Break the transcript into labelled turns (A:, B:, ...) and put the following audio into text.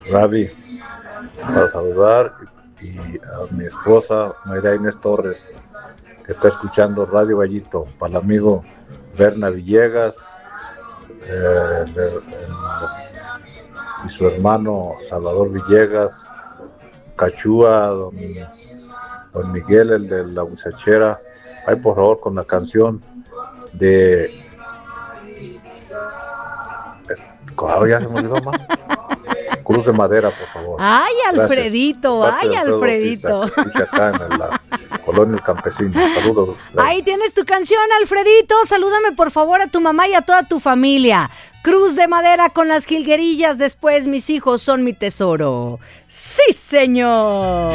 A: Ravi, para saludar y a mi esposa Mayra Inés Torres, que está escuchando Radio Vallito, para el amigo Berna Villegas, y su hermano Salvador Villegas, Cachúa, don Miguel, el de la muchachera. Ay, por favor, con la canción de... ya se me olvidó más. Cruz de Madera, por favor.
B: Ay, Alfredito,
A: Gracias.
B: ay, Alfredito.
A: Acá en la colonia El Campesino. Saludos.
B: Ahí tienes tu canción, Alfredito. Salúdame por favor a tu mamá y a toda tu familia. Cruz de Madera con las jilguerillas. Después, mis hijos son mi tesoro. ¡Sí, señor!